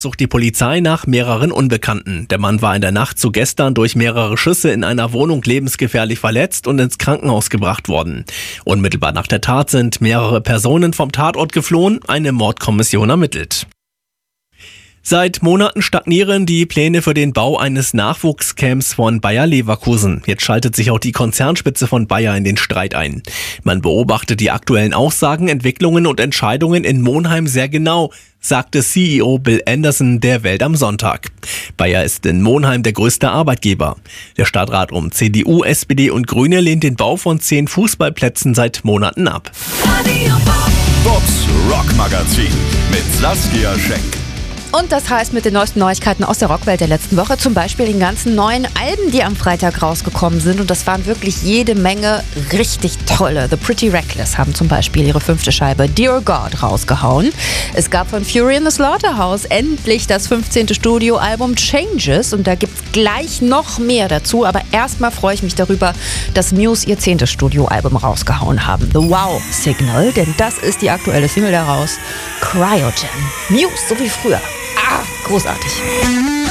Sucht die Polizei nach mehreren Unbekannten. Der Mann war in der Nacht zu gestern durch mehrere Schüsse in einer Wohnung lebensgefährlich verletzt und ins Krankenhaus gebracht worden. Unmittelbar nach der Tat sind mehrere Personen vom Tatort geflohen, eine Mordkommission ermittelt. Seit Monaten stagnieren die Pläne für den Bau eines Nachwuchscamps von Bayer Leverkusen. Jetzt schaltet sich auch die Konzernspitze von Bayer in den Streit ein. Man beobachtet die aktuellen Aussagen, Entwicklungen und Entscheidungen in Monheim sehr genau, sagte CEO Bill Anderson der Welt am Sonntag. Bayer ist in Monheim der größte Arbeitgeber. Der Stadtrat um CDU, SPD und Grüne lehnt den Bau von 10 Fußballplätzen seit Monaten ab. Box Rock Magazin mit Saskia Schenk. Und das heißt mit den neuesten Neuigkeiten aus der Rockwelt der letzten Woche, zum Beispiel den ganzen neuen Alben, die am Freitag rausgekommen sind. Und das waren wirklich jede Menge richtig tolle. The Pretty Reckless haben zum Beispiel ihre 5. Scheibe Dear God rausgehauen. Es gab von Fury in the Slaughterhouse endlich das 15. Studioalbum Changes. Und da gibt's gleich noch mehr dazu. Aber erstmal freue ich mich darüber, dass Muse ihr 10. Studioalbum rausgehauen haben. The Wow Signal, denn das ist die aktuelle Single daraus. Cryogen. Muse, so wie früher. Großartig.